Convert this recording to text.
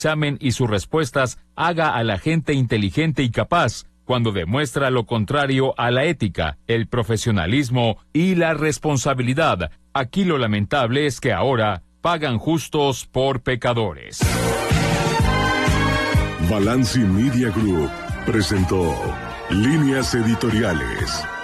examen y sus respuestas haga a la gente inteligente y capaz, cuando demuestra lo contrario a la ética, el profesionalismo y la responsabilidad. Aquí lo lamentable es que ahora pagan justos por pecadores. Balanci Media Group presentó Líneas Editoriales.